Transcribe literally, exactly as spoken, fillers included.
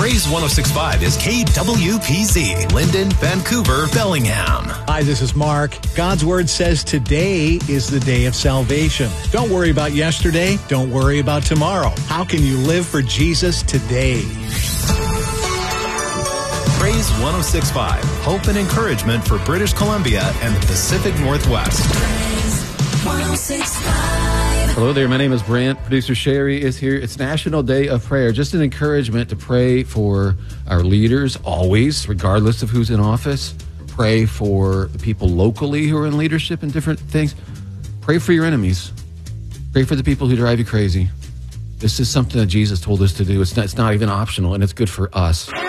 Praise one oh six point five is K W P Z, Linden, Vancouver, Bellingham. Hi, this is Mark. God's Word says today is the day of salvation. Don't worry about yesterday. Don't worry about tomorrow. How can you live for Jesus today? Praise one oh six point five, hope and encouragement for British Columbia and the Pacific Northwest. Praise one oh six point five. Hello there, my name is Brant. Producer Sherry is here. It's National Day of Prayer. Just an encouragement to pray for our leaders always, regardless of who's in office. Pray for the people locally who are in leadership and different things. Pray for your enemies. Pray for the people who drive you crazy. This is something that Jesus told us to do. It's not, it's not even optional, and it's good for us.